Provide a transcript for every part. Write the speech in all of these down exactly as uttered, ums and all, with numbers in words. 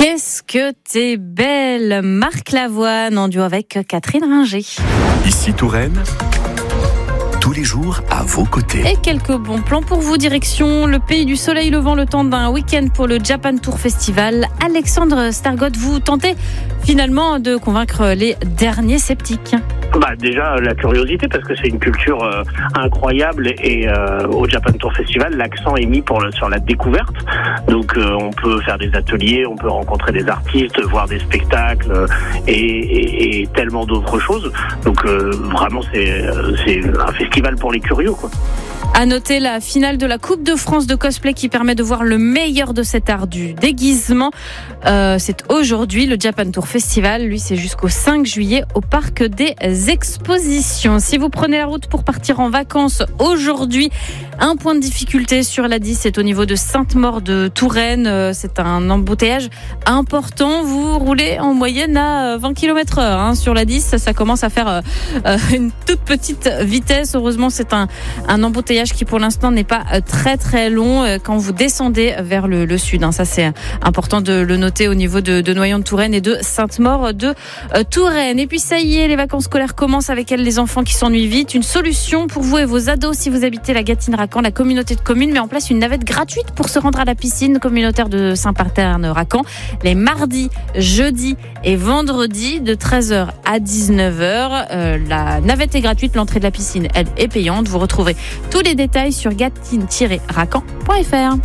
Qu'est-ce que t'es belle, Marc Lavoine en duo avec Catherine Ringer. Ici Touraine, tous les jours à vos côtés. Et quelques bons plans pour vous, direction le pays du soleil levant, le temps d'un week-end pour le Japan Tour Festival. Alexandre Stargott, vous tentez finalement de convaincre les derniers sceptiques. Bah déjà la curiosité, parce que c'est une culture euh, incroyable et euh, au Japan Tour Festival l'accent est mis pour le, sur la découverte, donc euh, on peut faire des ateliers, on peut rencontrer des artistes, voir des spectacles euh, et, et, et tellement d'autres choses, donc euh, vraiment c'est, c'est un festival pour les curieux, quoi. À noter la finale de la Coupe de France de cosplay qui permet de voir le meilleur de cet art du déguisement. Euh, c'est aujourd'hui le Japan Tour Festival. Lui, c'est jusqu'au cinq juillet au Parc des Expositions. Si vous prenez la route pour partir en vacances aujourd'hui, un point de difficulté sur l'A dix, c'est au niveau de Sainte-Maure de Touraine. C'est un embouteillage important. Vous roulez en moyenne à vingt kilomètres heure hein, sur l'A dix. Ça commence à faire euh, une toute petite vitesse. Heureusement, c'est un, un embouteillage qui pour l'instant n'est pas très très long quand vous descendez vers le, le sud. Ça c'est important de le noter au niveau de, de Noyon de Touraine et de Sainte-Maure de Touraine. Et puis ça y est, les vacances scolaires commencent, avec elles les enfants qui s'ennuient vite. Une solution pour vous et vos ados si vous habitez la Gâtine-Racan. La communauté de communes met en place une navette gratuite pour se rendre à la piscine communautaire de Saint-Paterne-Racan les mardis, jeudis et vendredis de treize heures à dix-neuf heures. Euh, la navette est gratuite, l'entrée de la piscine elle est payante. Vous retrouvez tous les détails sur gâtine tiret racan point f r.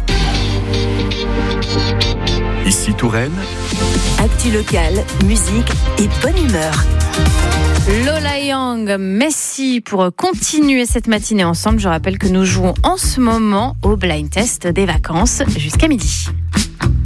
Ici Touraine, actu locale, musique et bonne humeur. Lola Young, merci pour continuer cette matinée ensemble. Je rappelle que nous jouons en ce moment au blind test des vacances jusqu'à midi.